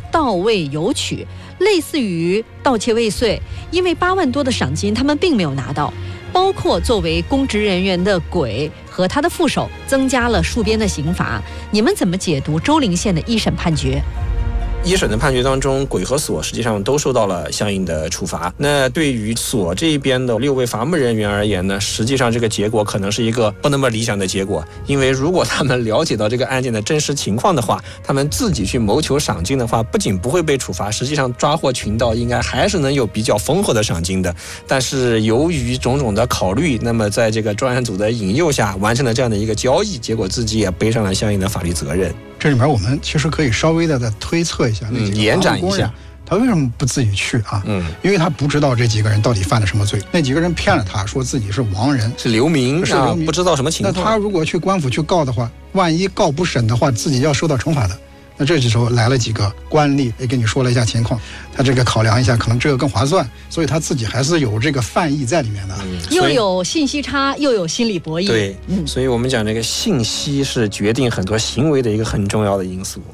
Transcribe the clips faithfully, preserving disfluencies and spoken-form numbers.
盗位有取，类似于盗窃未遂，因为八万多的赏金他们并没有拿到，包括作为公职人员的鬼和他的副手增加了数鞭的刑罚。你们怎么解读周陵县的一审判决？ 一审的判决当中，鬼和所实际上都受到了相应的处罚。那对于所这边的六位伐木人员而言呢，实际上这个结果可能是一个不那么理想的结果，因为如果他们了解到这个案件的真实情况的话，他们自己去谋求赏金的话，不仅不会被处罚，实际上抓获群盗应该还是能有比较丰厚的赏金的。但是由于种种的考虑，那么在这个专案组的引诱下，完成了这样的一个交易，结果自己也背上了相应的法律责任。 这里面我们其实可以稍微的再推测一下，那几个延展一下， 他为什么不自己去啊？ 嗯， 因为他不知道这几个人到底犯了什么罪。那几个人骗了他，说自己是亡人， 是流民， 是流民， 不知道什么情况。 那他如果去官府去告的话，万一告不审的话，自己要受到惩罚的。那这时候来了几个官吏，也跟你说了一下情况，他这个考量一下，可能这个更划算，所以他自己还是有这个犯意在里面的， 嗯、又有信息差，又有心理博弈。 对，嗯，所以我们讲这个信息是决定很多行为的一个很重要的因素。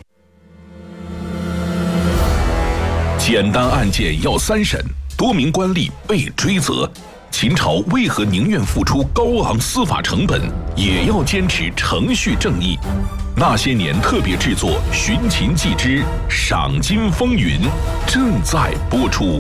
简单案件要三审，多名官吏被追责。秦朝为何宁愿付出高昂司法成本，也要坚持程序正义？那些年特别制作《寻秦记之赏金风云》正在播出。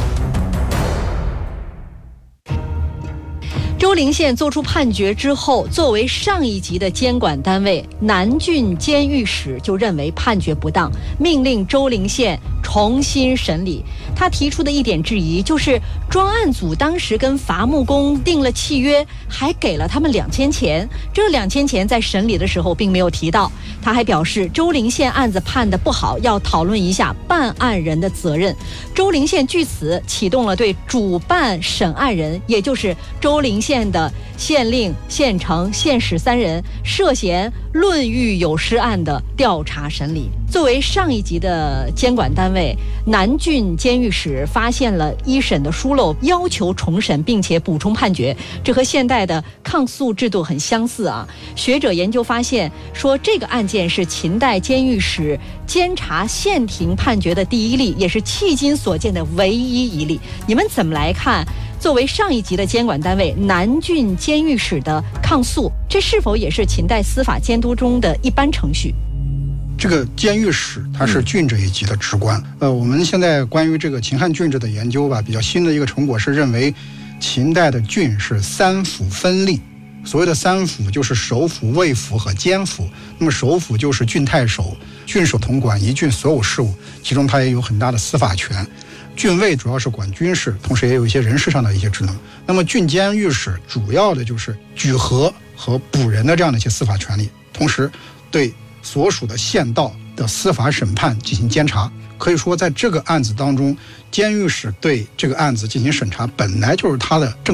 周陵县作出判决之后，作为上一级的监管单位，南郡监狱使就认为判决不当，命令周陵县重新审理。他提出的一点质疑就是，专案组当时跟伐木工订了契约，还给了他们两千钱，这两千钱在审理的时候并没有提到。他还表示，周陵县案子判得不好，要讨论一下办案人的责任。周陵县据此启动了对主办审案人，也就是周陵县的县令、县城、县使三人涉嫌论狱有失案的调查审理。作为上一级的监管单位，南郡监狱使发现了一审的疏漏，要求重审并且补充判决，这和现代的抗诉制度很相似啊。学者研究发现说，这个案件是秦代监狱使监察县庭判决的第一例，也是迄今所见的唯一一例。你们怎么来看作为上一级的监管单位南郡监狱使的抗诉，这是否也是秦代司法监督中的一般程序？ 这个监狱使他是郡这一级的职官。呃，我们现在关于这个秦汉郡制的研究吧，比较新的一个成果是认为，秦代的郡是三府分立。所谓的三府就是首府、卫府和监府。那么首府就是郡太守，郡守统管一郡所有事务，其中他也有很大的司法权。郡尉主要是管军事，同时也有一些人事上的一些职能。那么郡监狱使主要的就是举核和捕人的这样的一些司法权利，同时对所属的县道的司法审判进行监察。可以说在这个案子当中，监狱使对这个案子进行审查本来就是他的正